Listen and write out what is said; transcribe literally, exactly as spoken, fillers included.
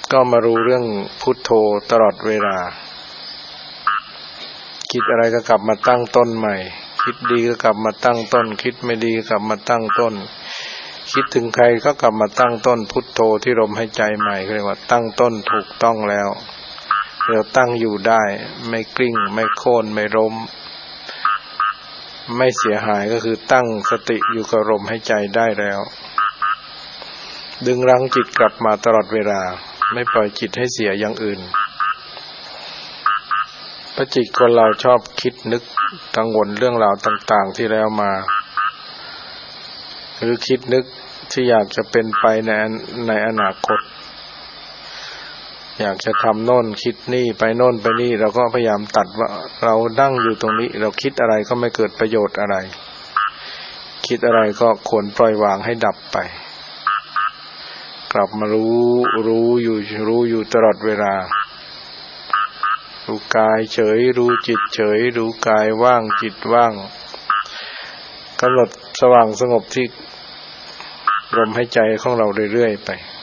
ก็มารู้เรื่องพุทโธตลอดเวลาคิดอะไรก็กลับมาตั้งต้นใหม่คิดดีก็กลับมาตั้งต้นคิดไม่ดีก็กลับมาตั้งต้นคิดถึงใครก็กลับมาตั้งต้นพุทโธที่ลมหายใจใหม่เรียกว่าตั้งต้นถูกต้องแล้วเราตั้งอยู่ได้ไม่กลิ้งไม่โค่นไม่ล้มไม่เสียหายก็คือตั้งสติอยู่กับลมหายใจได้แล้วดึงรั้งจิตกลับมาตลอดเวลาไม่ปล่อยจิตให้เสียอย่างอื่นเพราะจิตคนเราชอบคิดนึกกังวลเรื่องราวต่างๆที่แล้วมาหรือคิดนึกที่อยากจะเป็นไปในในอนาคตอยากจะทำโน่นคิดนี่ไปโน่นไปนี่เราก็พยายามตัดว่าเรานั่งอยู่ตรงนี้เราคิดอะไรก็ไม่เกิดประโยชน์อะไรคิดอะไรก็ควรปล่อยวางให้ดับไปกลับมารู้รู้อยู่รู้อยู่ตลอดเวลารู้กายเฉยรู้จิตเฉยรู้กายว่างจิตว่างกำหนดสว่างสงบที่ลมหายใจของเราเรื่อยๆไป